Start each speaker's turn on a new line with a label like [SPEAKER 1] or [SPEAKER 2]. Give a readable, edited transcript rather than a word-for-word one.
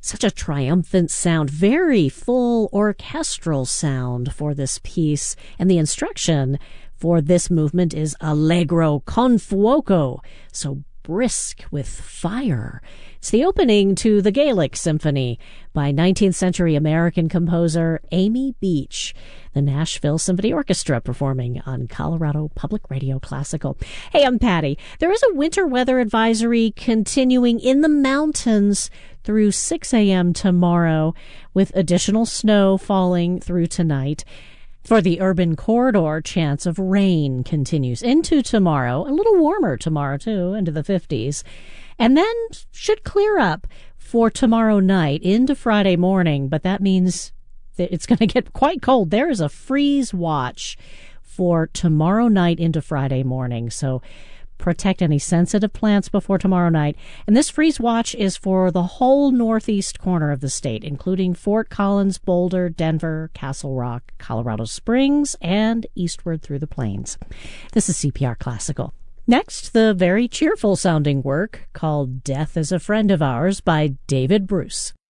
[SPEAKER 1] Such a triumphant sound, very full orchestral sound for this piece. And the instruction for this movement is allegro con fuoco, so brisk with fire. It's the opening to the Gaelic Symphony by 19th century American composer Amy Beach. The Nashville Symphony Orchestra performing on Colorado Public Radio Classical. Hey, I'm Patty. There is a winter weather advisory continuing in the mountains through 6 a.m. tomorrow, with additional snow falling through tonight. For the urban corridor, chance of rain continues into tomorrow. A little warmer tomorrow, too, into the 50s. And then should clear up for tomorrow night into Friday morning. But that means that it's going to get quite cold. There is a freeze watch for tomorrow night into Friday morning. So protect any sensitive plants before tomorrow night. And this freeze watch is for the whole northeast corner of the state, including Fort Collins, Boulder, Denver, Castle Rock, Colorado Springs, and eastward through the plains. This is CPR Classical. Next, the very cheerful sounding work called Death is a Friend of Ours by David Bruce.